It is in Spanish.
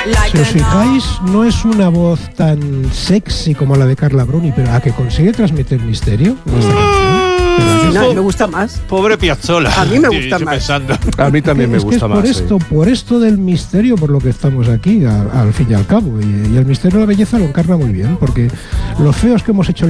Si os fijáis, no es una voz tan sexy como la de Carla Bruni, pero a que consigue transmitir misterio en esta canción. No, a mí me gusta más. Pobre Piazzolla. A mí me gusta más. Pensando. A mí también me gusta más. Por esto del misterio, por lo que estamos aquí, al fin y al cabo. Y el misterio de la belleza lo encarna muy bien, porque los feos que hemos hecho